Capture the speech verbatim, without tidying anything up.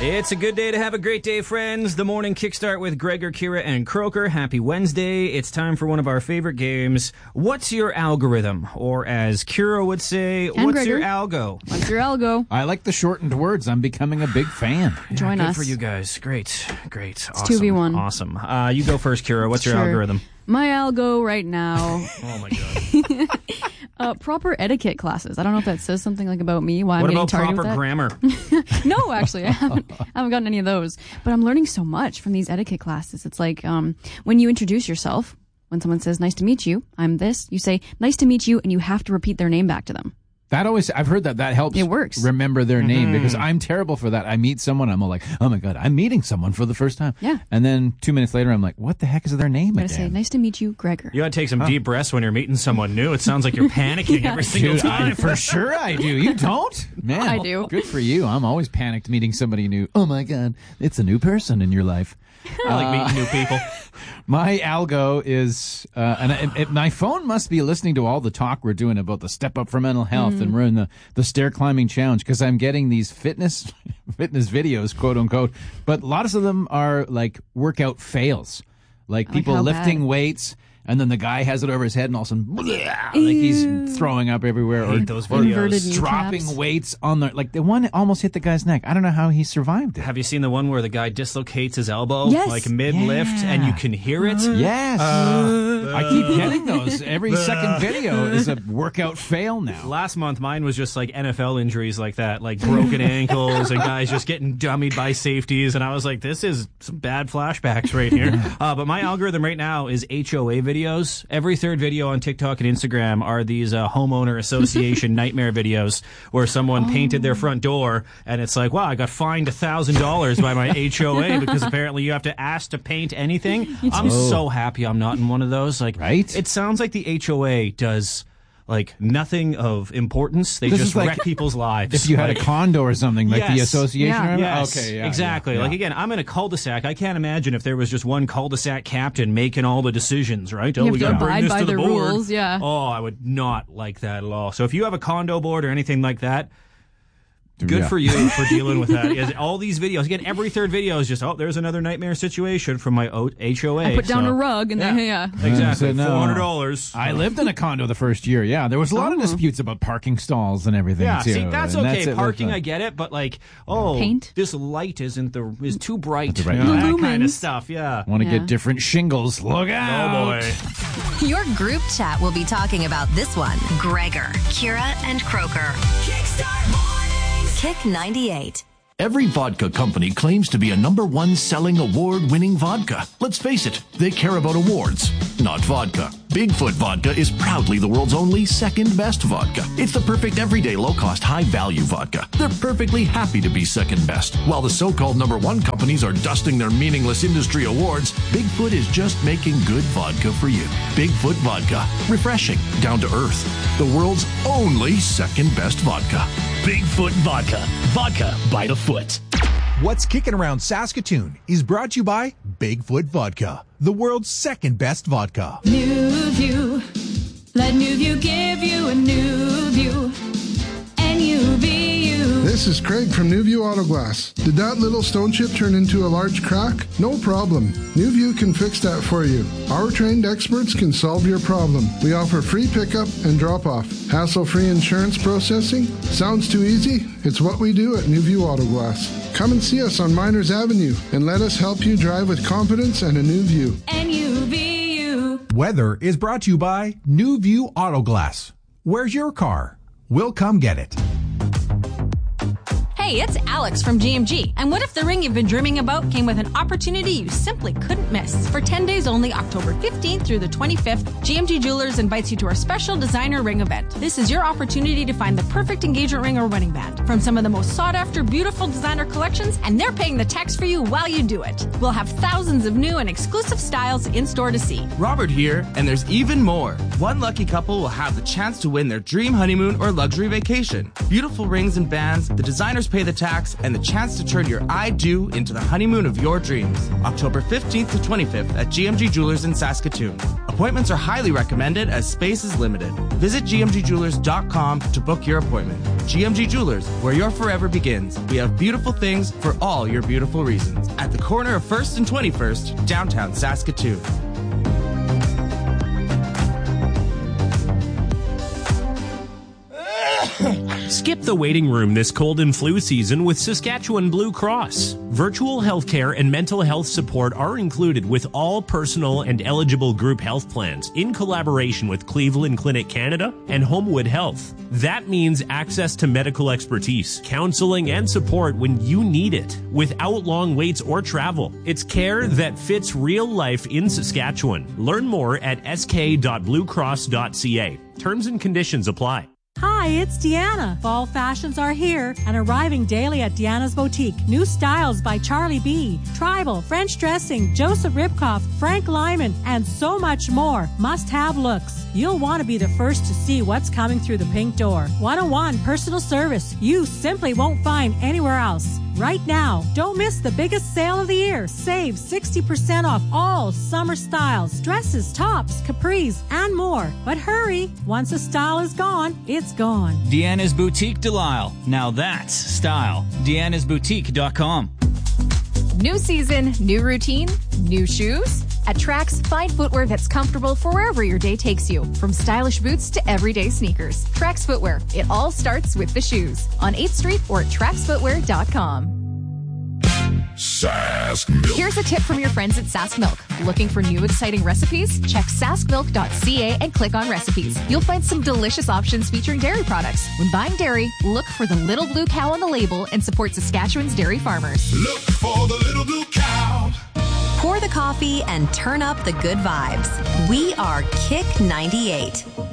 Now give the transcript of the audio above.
It's a good day to have a great day, friends. The morning kickstart with Gregor, Kira, and Croker. Happy Wednesday. It's time for one of our favorite games. What's your algorithm? Or as Kira would say, And what's Gregor. your algo? What's your algo? I like the shortened words. I'm becoming a big fan. Join Good us. for you guys. Great. Great. It's awesome. two v one. Awesome. Uh, you go first, Kira. What's your Sure. algorithm? My algo right now, Oh, my God. uh, proper etiquette classes. I don't know if that says something like about me, why What I'm about getting targeted proper with that. grammar? No, actually, I haven't, I haven't gotten any of those. But I'm learning so much from these etiquette classes. It's like um, when you introduce yourself, when someone says, nice to meet you, I'm this, you say, nice to meet you, and you have to repeat their name back to them. That always, I've heard that that helps. It works. Remember their name, because I'm terrible for that. I meet someone, I'm all like, oh my God, I'm meeting someone for the first time. Yeah. And then two minutes later, I'm like, what the heck is their name I'm going to say, again? nice to meet you, Gregor. You gotta take some deep breaths when you're meeting someone new. It sounds like you're panicking every single Dude, time. I, for sure I do. You don't? Man, I do. Good for you. I'm always panicked meeting somebody new. Oh my God, it's a new person in your life. I like meeting new people. My algo is, uh, and it, it, my phone must be listening to all the talk we're doing about the Step Up for Mental Health, Mm. and we're in the, the stair climbing challenge, because I'm getting these fitness fitness videos, quote unquote, but lots of them are like workout fails, like people how lifting bad? weights. And then the guy has it over his head, and all of a sudden, like he's throwing up everywhere, or, hate those or videos. Inverted dropping kneecaps. weights on the, like the one almost hit the guy's neck. I don't know how he survived it. Have you seen the one where the guy dislocates his elbow, Yes. like mid-lift, Yeah. and you can hear it? Yes. I keep getting those. Every second video is a workout fail now. Last month, mine was just like N F L injuries like that, like broken ankles and guys just getting dummied by safeties. And I was like, this is some bad flashbacks right here. Uh, but my algorithm right now is H O A videos. Every third video on TikTok and Instagram are these uh, homeowner association nightmare videos where someone Oh. painted their front door and it's like, wow, I got fined one thousand dollars by my H O A because apparently you have to ask to paint anything. I'm Oh. so happy I'm not in one of those. Like, Right? It sounds like the H O A does like nothing of importance. They This just is like wreck people's lives. If you had Like, a condo or something, like the Yes. association. Yeah. or- Yes, Okay, yeah, exactly. yeah, Like yeah. again, I'm in a cul-de-sac. I can't imagine if there was just one cul-de-sac captain making all the decisions, right? Oh, have we to gotta bring abide this by to the the board. rules, yeah. Oh, I would not like that at all. So if you have a condo board or anything like that, good Yeah. for you for dealing with that. Yes, all these videos, again, every third video is just, oh, there's another nightmare situation from my O- H O A. I put down So- a rug and then, yeah. Exactly. So, no. four hundred dollars. I lived in a condo the first year. Yeah, there was a lot of Oh. disputes about parking stalls and everything Yeah, too. see, that's and okay. it. Parking, That's I get it, but like, oh, Paint? this light isn't the is too bright. right You know, light. that kind of Lumens. stuff. Yeah. Want to Yeah. get different shingles? Look out! Oh boy. Your group chat will be talking about this one. Gregor, Kira, and Croker. Kickstart Mornings. Kick ninety-eight. Every vodka company claims to be a number one selling award-winning vodka. Let's face it, they care about awards, not vodka. Bigfoot Vodka is proudly the world's only second best vodka. It's the perfect everyday low-cost, high-value vodka. They're perfectly happy to be second best. While the so-called number one companies are dusting their meaningless industry awards, Bigfoot is just making good vodka for you. Bigfoot Vodka. Refreshing, down to earth. The world's only second best vodka. Bigfoot Vodka. Vodka by the foot. What's Kicking Around Saskatoon is brought to you by Bigfoot Vodka, the world's second best vodka. New view. Let New View give you a new view. N U V U. This is Craig from New View Auto Glass. Did that little stone chip turn into a large crack? No problem. New View can fix that for you. Our trained experts can solve your problem. We offer free pickup and drop-off. Hassle-free insurance processing? Sounds too easy? It's what we do at New View Auto Glass. Come and see us on Miners Avenue and let us help you drive with confidence and a new view. N U V U. Weather is brought to you by New View Auto Glass. Where's your car? We'll come get it. Hey, it's Alex from G M G. And what if the ring you've been dreaming about came with an opportunity you simply couldn't miss? For ten days only, October fifteenth through the twenty-fifth, G M G Jewelers invites you to our special designer ring event. This is your opportunity to find the perfect engagement ring or wedding band from some of the most sought-after, beautiful designer collections, and they're paying the tax for you while you do it. We'll have thousands of new and exclusive styles in store to see. Robert here, and there's even more. One lucky couple will have the chance to win their dream honeymoon or luxury vacation. Beautiful rings and bands, the designers pay pay the tax, and the chance to turn your I do into the honeymoon of your dreams. October fifteenth to twenty-fifth at G M G Jewelers in Saskatoon. Appointments are highly recommended as space is limited. Visit G M G jewelers dot com to book your appointment. G M G Jewelers, where your forever begins. We have beautiful things for all your beautiful reasons. At the corner of first and twenty-first, downtown Saskatoon. Skip the waiting room this cold and flu season with Saskatchewan Blue Cross. Virtual healthcare and mental health support are included with all personal and eligible group health plans in collaboration with Cleveland Clinic Canada and Homewood Health. That means access to medical expertise, counseling, and support when you need it without long waits or travel. It's care that fits real life in Saskatchewan. Learn more at s k dot blue cross dot c a. Terms and conditions apply. Hi, it's Deanna. Fall fashions are here and arriving daily at Deanna's Boutique. New styles by Charlie B, Tribal, French Dressing, Joseph Ribkoff, Frank Lyman, and so much more. Must-have looks. You'll want to be the first to see what's coming through the pink door. One-on-one personal service you simply won't find anywhere else. Right now, don't miss the biggest sale of the year. Save sixty percent off all summer styles, dresses, tops, capris, and more. But hurry, once a style is gone, it's gone. Deanna's Boutique Delisle. Now that's style. Deanna's Boutique dot com. New season, new routine, new shoes? At Trax, find footwear that's comfortable for wherever your day takes you. From stylish boots to everyday sneakers. Trax Footwear. It all starts with the shoes. On eighth street or at trax footwear dot com. Sask Milk. Here's a tip from your friends at Sask Milk. Looking for new exciting recipes? Check sask milk dot c a and click on recipes. You'll find some delicious options featuring dairy products. When buying dairy, look for the little blue cow on the label and support Saskatchewan's dairy farmers. Look for the little blue cow. Pour the coffee and turn up the good vibes. We are Kick ninety-eight.